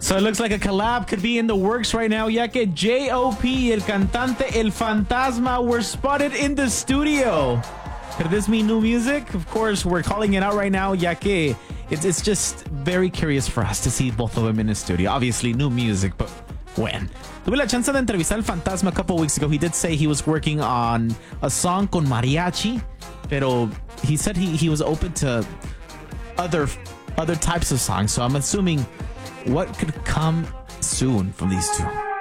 So it looks like a collab could be in the works right now, ya que J.O.P. y el cantante El Fantasma were spotted in the studio. Could this mean new music? Of course, we're calling it out right now, ya que it's just very curious for us to see both of them in the studio. Obviously, new music, but when? Tuve la chance de entrevistar al Fantasma a couple weeks ago. He did say he was working on a song con mariachi, pero he said he was open to other types of songs. So I'm assuming what could come soon from these two.